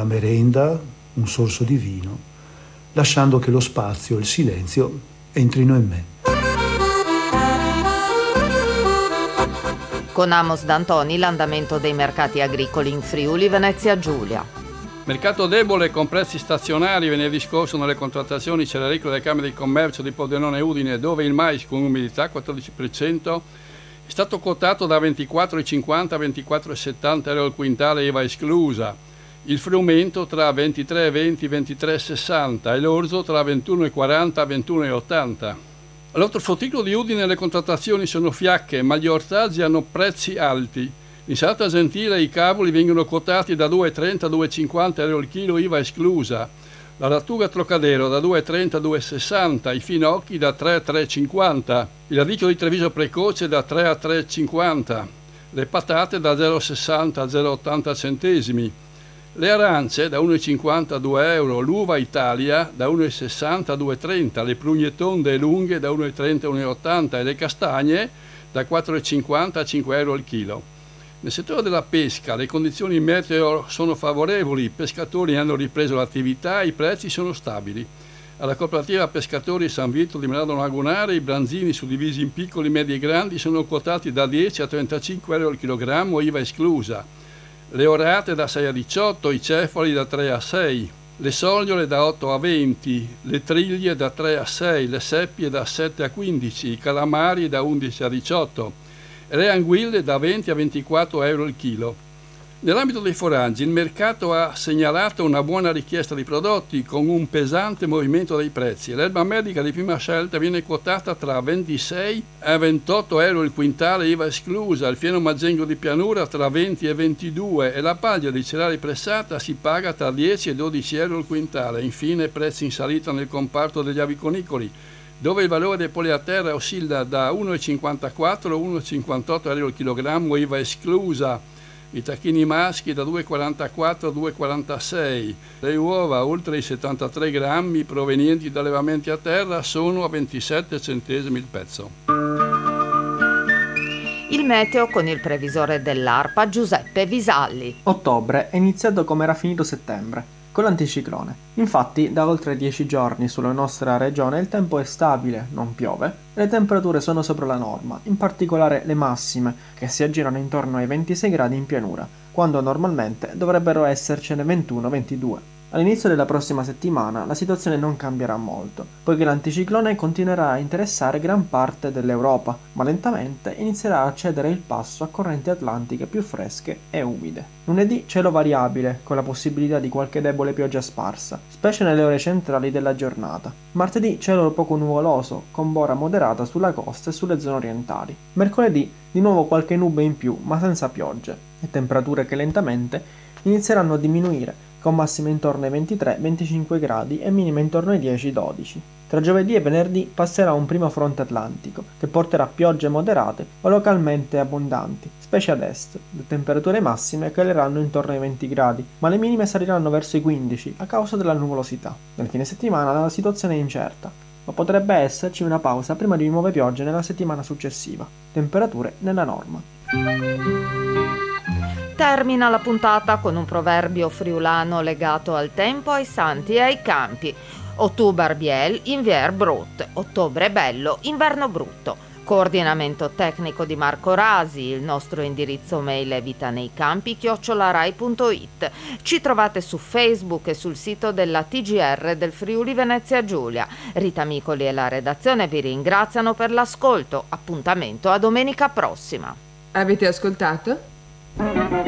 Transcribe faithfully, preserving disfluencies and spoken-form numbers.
la merenda, un sorso di vino, lasciando che lo spazio e il silenzio entrino in me. Con Amos D'Antoni l'andamento dei mercati agricoli in Friuli Venezia Giulia. Mercato debole con prezzi stazionari venerdì scorso nelle contrattazioni cerealicole delle Camere di Commercio di Pordenone e Udine, dove il mais con umidità quattordici per cento è stato quotato da ventiquattro virgola cinquanta a ventiquattro virgola settanta euro al quintale I V A esclusa, il frumento tra ventitré virgola venti e ventitré virgola sessanta e l'orzo tra ventuno virgola quaranta e ventuno virgola ottanta. All'ortofrutticolo di Udine le contrattazioni sono fiacche, ma gli ortaggi hanno prezzi alti. L'insalata gentile e i cavoli vengono quotati da due virgola trenta a due virgola cinquanta euro il chilo I V A esclusa, la lattuga Trocadero da due virgola trenta a due virgola sessanta, i finocchi da tre a tre virgola cinquanta, il radicchio di Treviso precoce da tre a tre virgola cinquanta, le patate da zero virgola sessanta a zero virgola ottanta centesimi, le arance da uno virgola cinquanta a due euro, l'uva Italia da uno virgola sessanta a due virgola trenta, le prugne tonde e lunghe da uno virgola trenta a uno virgola ottanta e le castagne da quattro virgola cinquanta a cinque euro al chilo. Nel settore della pesca le condizioni meteo sono favorevoli, i pescatori hanno ripreso l'attività e i prezzi sono stabili. Alla cooperativa Pescatori San Vito di Merano Lagunare i branzini suddivisi in piccoli, medi e grandi sono quotati da dieci a trentacinque euro al chilogrammo I V A esclusa. Le orate da sei a diciotto, i cefali da tre a sei, le sogliole da otto a venti, le triglie da tre a sei, le seppie da sette a quindici, i calamari da undici a diciotto, e le anguille da venti a ventiquattro euro al chilo. Nell'ambito dei foraggi il mercato ha segnalato una buona richiesta di prodotti con un pesante movimento dei prezzi. L'erba medica di prima scelta viene quotata tra ventisei e ventotto euro il quintale I V A esclusa, il fieno maggengo di pianura tra venti e ventidue e la paglia di cereali pressata si paga tra dieci e dodici euro il quintale. Infine prezzi in salita nel comparto degli aviconicoli, dove il valore del polli a terra oscilla da uno virgola cinquantaquattro a uno virgola cinquantotto euro al chilogrammo I V A esclusa, i tacchini maschi da due virgola quarantaquattro a due virgola quarantasei, le uova oltre i settantatré grammi provenienti da allevamenti a terra sono a ventisette centesimi il pezzo. Il meteo con il previsore dell'ARPA Giuseppe Visalli. Ottobre è iniziato come era finito settembre, con l'anticiclone. Infatti, da oltre dieci giorni sulla nostra regione il tempo è stabile, non piove, e le temperature sono sopra la norma, in particolare le massime, che si aggirano intorno ai ventisei gradi in pianura, quando normalmente dovrebbero essercene ventuno ventidue. All'inizio della prossima settimana la situazione non cambierà molto, poiché l'anticiclone continuerà a interessare gran parte dell'Europa, ma lentamente inizierà a cedere il passo a correnti atlantiche più fresche e umide. Lunedì cielo variabile, con la possibilità di qualche debole pioggia sparsa, specie nelle ore centrali della giornata. Martedì cielo poco nuvoloso, con bora moderata sulla costa e sulle zone orientali. Mercoledì di nuovo qualche nube in più, ma senza piogge, e temperature che lentamente inizieranno a diminuire, con massime intorno ai ventitré venticinque gradi e minime intorno ai dieci dodici. Tra giovedì e venerdì passerà un primo fronte atlantico, che porterà piogge moderate o localmente abbondanti, specie ad est. Le temperature massime caleranno intorno ai venti gradi, ma le minime saliranno verso i quindici a causa della nuvolosità. Nel fine settimana la situazione è incerta, ma potrebbe esserci una pausa prima di nuove piogge nella settimana successiva. Temperature nella norma. Termina la puntata con un proverbio friulano legato al tempo, ai santi e ai campi. Ottober biel, invier brut. Ottobre bello, inverno brutto. Coordinamento tecnico di Marco Rasi. Il nostro indirizzo mail è vitaneicampi chiocciola rai punto it. Ci trovate su Facebook e sul sito della T G R del Friuli Venezia Giulia. Rita Micoli e la redazione vi ringraziano per l'ascolto. Appuntamento a domenica prossima. Avete ascoltato?